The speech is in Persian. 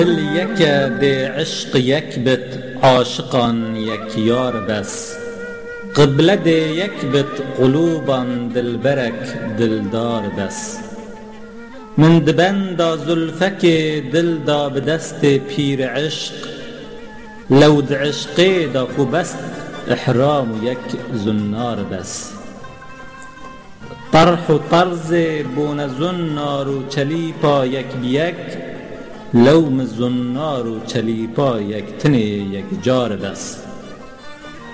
دل یکه دê عشق yek bit aşiqan yekyar bes Qibile dê yek bit quluban dilberek dildar bes Min di benda zulfekê dil da bi destê pîr eşq Lew di eşqê da xu best ihram û yek zunnar bes طرح و طرز بون زنار و چلیپا یک بیک لوم زنار و چلیپا یک تنی یک جار بس